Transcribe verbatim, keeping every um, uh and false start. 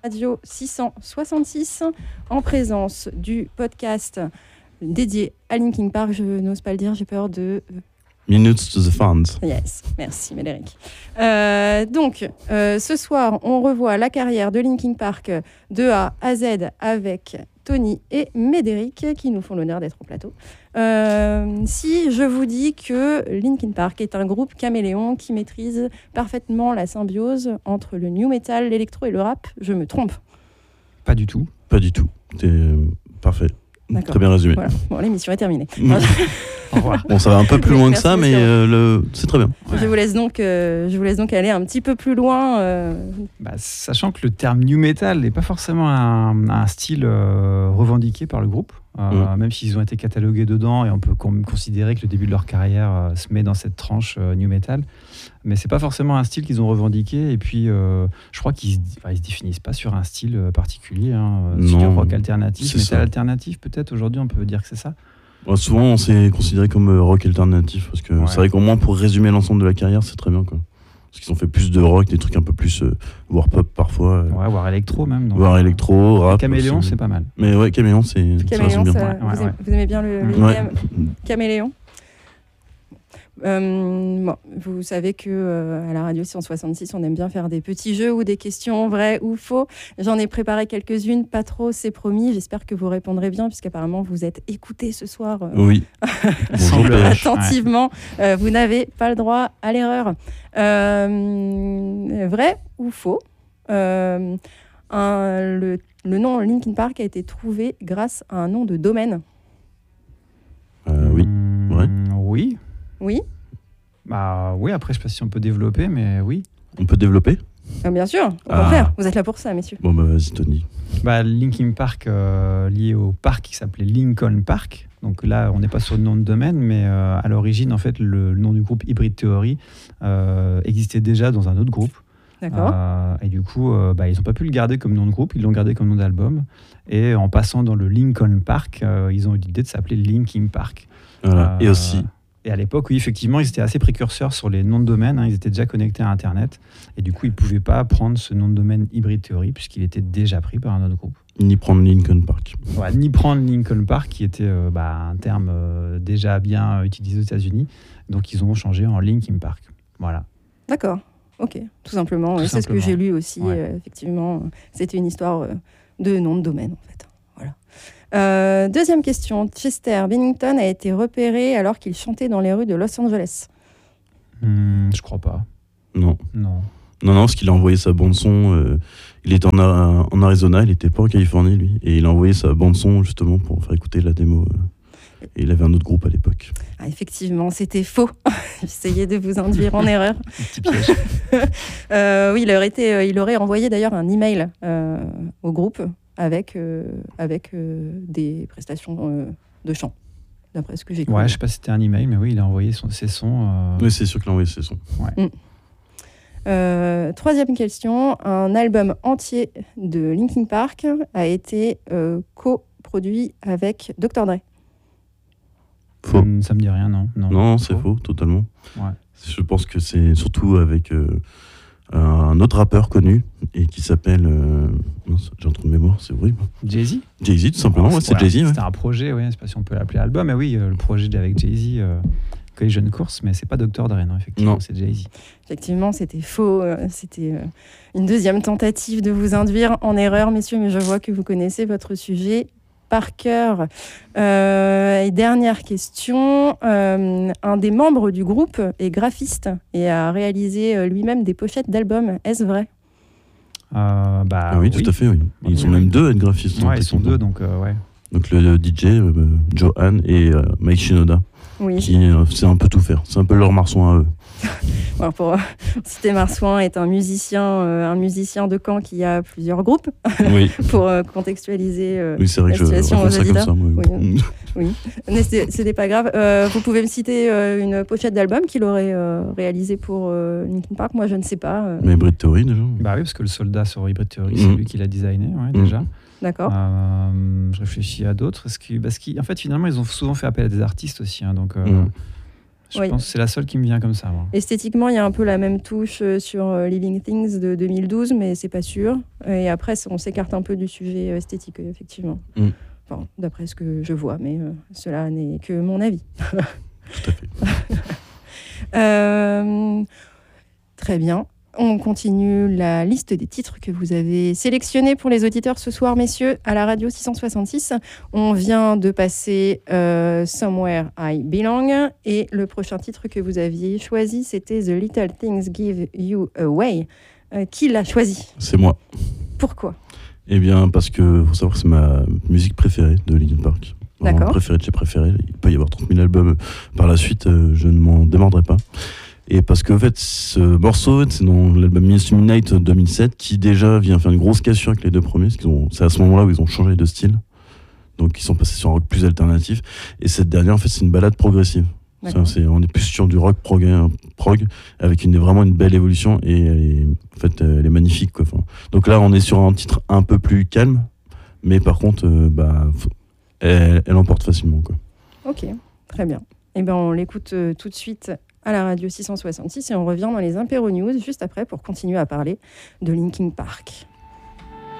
Radio six cent soixante-six, en présence du podcast dédié à Linkin Park. Je n'ose pas le dire, j'ai peur de... Minutes to the Fans. Yes, merci Médéric. Euh, donc, euh, ce soir, on revoit la carrière de Linkin Park de A à Z avec Tony et Médéric qui nous font l'honneur d'être au plateau. Euh, si je vous dis que Linkin Park est un groupe caméléon qui maîtrise parfaitement la symbiose entre le new metal, l'électro et le rap, je me trompe? Pas du tout. Pas du tout. T'es parfait. D'accord. Très bien résumé. Voilà. Bon, l'émission est terminée. Au revoir. Bon, ça va un peu plus Oui, loin que merci, ça, mais monsieur. euh, le... c'est très bien. Je vous laisse donc, euh, je vous laisse donc aller un petit peu plus loin. Euh... Bah, sachant que le terme new metal n'est pas forcément un, un style euh, revendiqué par le groupe, euh, mmh. même s'ils ont été catalogués dedans et on peut con- considérer que le début de leur carrière euh, se met dans cette tranche euh, new metal. Mais c'est pas forcément un style qu'ils ont revendiqué. Et puis, euh, je crois qu'ils se, enfin, ils se définissent pas sur un style particulier. Hein, style rock alternatif, metal ça. alternatif, peut-être aujourd'hui on peut dire que c'est ça. Ouais, souvent, on s'est considéré comme euh, rock alternatif parce que ouais. c'est vrai qu'au moins pour résumer l'ensemble de la carrière, c'est très bien quoi. Parce qu'ils ont fait plus de rock, des trucs un peu plus euh, voire pop parfois. Euh, ouais, voire électro même. Voire euh, électro, rap. Caméléon, c'est pas mal. Mais ouais, Caméléon, c'est. Caméléon, ça, ça, bien. vous, Ouais, aimez, ouais. vous aimez bien le, le ouais. Caméléon. Euh, bon, vous savez que euh, à la radio six cent soixante-six, on aime bien faire des petits jeux ou des questions vraies ou faux. J'en ai préparé quelques-unes, pas trop, c'est promis. J'espère que vous répondrez bien, puisqu'apparemment vous êtes écoutés ce soir. Euh, oui. Bonjour, attentivement. Ouais. Euh, vous n'avez pas le droit à l'erreur. Euh, vrai ou faux? euh, un, le, le nom Linkin Park a été trouvé grâce à un nom de domaine. Euh, oui. Mmh, ouais. Oui. Oui. Bah oui, après je sais pas si on peut développer, mais oui. On peut développer? Ah, bien sûr, au ah. contraire, vous êtes là pour ça, messieurs. Bon bah vas-y Tony. Bah, Linkin Park euh, lié au parc qui s'appelait Lincoln Park. Donc là, on n'est pas sur le nom de domaine, mais euh, à l'origine, en fait, le, le nom du groupe Hybrid Theory euh, existait déjà dans un autre groupe. D'accord. Euh, et du coup, euh, bah, ils n'ont pas pu le garder comme nom de groupe, ils l'ont gardé comme nom d'album. Et en passant dans le Lincoln Park, euh, ils ont eu l'idée de s'appeler Linkin Park. Voilà. Euh, et aussi. Et à l'époque, oui, effectivement, ils étaient assez précurseurs sur les noms de domaine. Hein, ils étaient déjà connectés à Internet. Et du coup, ils ne pouvaient pas prendre ce nom de domaine Hybrid Theory puisqu'il était déjà pris par un autre groupe. Ni prendre Linkin Park. Ouais, ni prendre Lincoln Park, qui était euh, bah, un terme euh, déjà bien utilisé aux États-Unis. Donc, ils ont changé en Linkin Park. Voilà. D'accord. Ok. Tout simplement. Tout ouais, c'est simplement. ce que j'ai lu aussi. Ouais. Euh, effectivement, c'était une histoire euh, de nom de domaine, en fait. Voilà. Euh, deuxième question. Chester Bennington a été repéré alors qu'il chantait dans les rues de Los Angeles. Hum, je crois pas. Non. Non. Non, non, parce qu'il a envoyé sa bande-son. Euh, il était en, a- en Arizona, il n'était pas en Californie, lui. Et il a envoyé sa bande-son justement pour faire écouter la démo. Euh, et il avait un autre groupe à l'époque. Ah, effectivement, c'était faux. J'essayais de vous induire en erreur. Petit piège. euh, oui, il aurait, été, euh, il aurait envoyé d'ailleurs un email euh, au groupe avec, euh, avec euh, des prestations euh, de chant, d'après ce que j'ai compris. Ouais, je sais pas si c'était un email, mais oui, il a envoyé son, ses sons. Euh... Oui, c'est sûr qu'il a envoyé ses sons. Ouais. Mm. Euh, troisième question. Un album entier de Linkin Park a été euh, coproduit avec docteur Dre. Faux. Hum, ça me dit rien, non. Non, Non, c'est faux, totalement. Ouais. Je pense que c'est surtout avec euh, un autre rappeur connu et qui s'appelle. Euh... mince, j'ai un trou de mémoire, c'est horrible. Jay-Z Jay-Z, tout simplement, Oh, ouais, c'est voilà, Jay-Z. Ouais. C'était un projet, ouais, je sais pas si on peut l'appeler album, mais oui, euh, le projet avec Jay-Z, euh, Collision Course, mais c'est pas docteur Dre, non, effectivement, Non. c'est Jay-Z. Effectivement, c'était faux. euh, C'était euh, une deuxième tentative de vous induire en erreur, messieurs, mais je vois que vous connaissez votre sujet par cœur. Euh, et dernière question. Euh, un des membres du groupe est graphiste et a réalisé euh, lui-même des pochettes d'albums. Est-ce vrai? Euh, bah, Ah oui, tout à fait, oui. Ils Oui, sont oui. même deux à être graphistes. Ouais, hein, ils sont techniquement. deux, donc euh, ouais. Donc le, le D J, euh, Johan et euh, Mike Shinoda, Oui. qui euh, c'est un peu tout faire. C'est un peu leur Marsouin à eux. Bon, pour euh, citer Marsouin est un musicien, euh, un musicien de Caen qui a plusieurs groupes Oui, pour euh, contextualiser euh, oui c'est vrai la que je situation raconte aux ça comme auditeurs. ça. Moi. Oui. Oui, mais c'est- c'était pas grave. Euh, vous pouvez me citer euh, une pochette d'album qu'il aurait euh, réalisé pour euh, Linkin Park? Moi, je ne sais pas. euh, Mais Hybrid Theory, déjà. Bah oui, parce que le soldat sur Hybrid Theory, c'est Mm. lui qui l'a designé, ouais, déjà. D'accord. Euh, je réfléchis à d'autres. Est-ce que, parce qu'en fait, finalement, ils ont souvent fait appel à des artistes aussi. Hein, donc, euh, Mm. Je Oui. pense que c'est la seule qui me vient comme ça. Moi. Esthétiquement, il y a un peu la même touche euh, sur euh, Living Things de deux mille douze, mais c'est pas sûr. Et après, on s'écarte un peu du sujet euh, esthétique, euh, effectivement. Mm. Enfin, d'après ce que je vois, mais euh, cela n'est que mon avis. Tout à fait. Euh, très bien. On continue la liste des titres que vous avez sélectionnés pour les auditeurs ce soir, messieurs, à la radio six cent soixante-six. On vient de passer euh, Somewhere I Belong et le prochain titre que vous aviez choisi, c'était The Little Things Give You Away. Euh, qui l'a choisi ? C'est moi. Pourquoi ? Eh bien, parce que faut savoir que c'est ma musique préférée de Linkin Park. Vraiment D'accord. préférée de chez préférés. Il peut y avoir trente mille albums par la suite, euh, je ne m'en démordrai pas. Et parce qu'en fait, ce morceau, c'est dans l'album Ministry Midnight deux mille sept, qui déjà vient faire une grosse cassure avec les deux premiers. Parce qu'ils ont, c'est à ce moment-là où ils ont changé de style. Donc ils sont passés sur un rock plus alternatif. Et cette dernière, en fait, c'est une balade progressive. C'est, c'est, on est plus sur du rock prog, hein, prog avec une, vraiment une belle évolution. Et elle est, en fait, elle est magnifique, quoi. Enfin, donc là, on est sur un titre un peu plus calme. Mais par contre, euh, bah, elle, elle emporte facilement, quoi. Ok, très bien. Eh ben, on l'écoute euh, tout de suite à la radio six cent soixante-six et on revient dans les Impéro News juste après pour continuer à parler de Linkin Park.